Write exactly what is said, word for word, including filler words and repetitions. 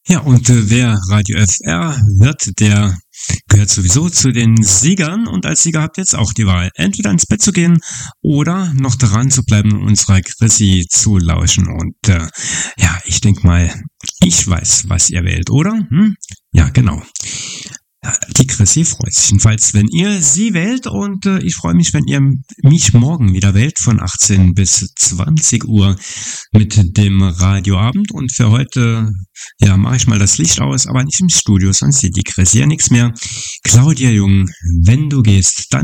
Ja, und äh, wer Radio F R hört, der gehört sowieso zu den Siegern. Und als Sieger habt ihr jetzt auch die Wahl, entweder ins Bett zu gehen oder noch dran zu bleiben und unserer Chrissy zu lauschen. Und äh, ja, ich denke mal, ich weiß, was ihr wählt, oder? Hm? Ja, genau. Ja, die Chrissy freut sich jedenfalls, wenn ihr sie wählt, und äh, ich freue mich, wenn ihr mich morgen wieder wählt von achtzehn bis zwanzig Uhr mit dem Radioabend. Und für heute, ja, mache ich mal das Licht aus, aber nicht im Studio, sonst sieht die Chrissy ja nichts mehr. Claudia Jung, wenn du gehst, dann